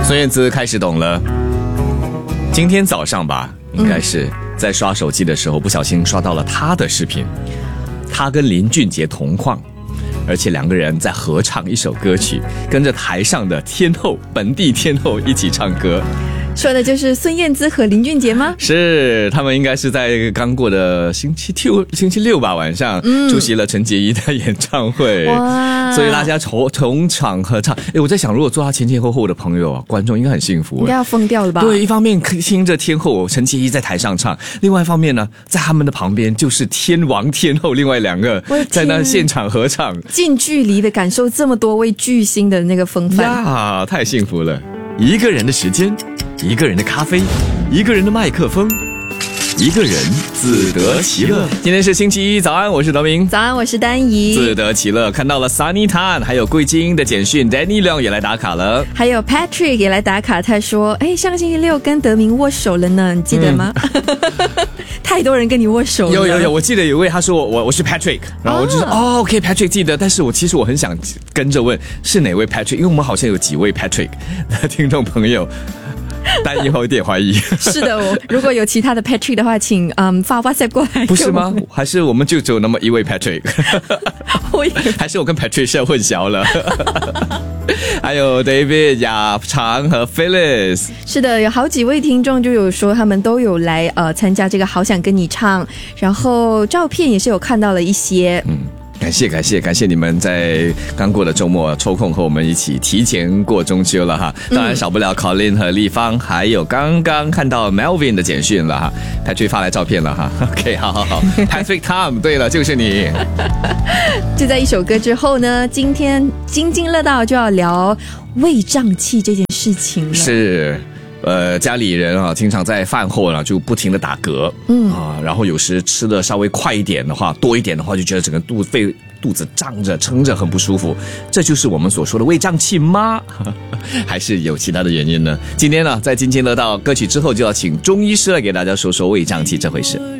孙燕姿开始懂了。今天早上吧，应该是在刷手机的时候，不小心刷到了她的视频，她跟林俊杰同框，而且两个人在合唱一首歌曲，跟着台上的天后，本地天后一起唱歌。 说的就是孙燕姿和林俊杰吗？ 是，他们应该是在刚过的星期六吧晚上，出席了陈洁仪的演唱会，所以大家同场合唱。我在想，如果做他前前后后的朋友啊，观众应该很幸福， 应该要疯掉了吧？ 对，一方面听着天后陈洁仪在台上唱，另外一方面呢，在他们的旁边就是天王天后，另外两个在那现场合唱， 近距离的感受这么多位巨星的那个风范呀，太幸福了。一个人的时间，一个人的咖啡，一个人的麦克风，一个人自得其乐。今天是星期一，早安，我是德明。 早安，我是丹怡。 自得其乐，看到了 Sunny Tan 还有桂金的简讯 ，Danny Leong 也来打卡了， 还有 Patrick 也来打卡。他说：“上个星期六跟德明握手了呢，你记得吗？”太多人跟你握手了。 有，我记得有位他说我是 Patrick， 然后我就说OK Patrick 记得，但是其实我很想跟着问是哪位 Patrick， 因为我们好像有几位 Patrick 的听众朋友。但以后有点怀疑。 是的，如果有其他的 Patrick 的话，请发 WhatsApp 过来。 不是吗？还是我们就只有那么一位 Patrick？ 还是我跟 Patricia 混淆了？还有 David、雅长和 Phyllis。 是的，有好几位听众就有说他们都有来参加这个好想跟你唱，然后照片也是有看到了一些。 感谢你们在刚过的周末抽空和我们一起提前过中秋了哈。当然少不了 Colin 和立方，还有刚刚看到 Melvin 的简讯了哈。Patrick 发来照片了哈。OK， 好 Patrick Tom， 对了，就是你。 就在一首歌之后呢，今天津津乐道就要聊胃胀气这件事情了。 是。家里人啊，经常在饭后呢就不停的打嗝，然后有时吃的稍微快一点的话，多一点的话，就觉得整个肚子胀着、撑着，很不舒服。这就是我们所说的胃胀气吗？还是有其他的原因呢？今天呢，在津津乐道歌曲之后，就要请中医师来给大家说说胃胀气这回事。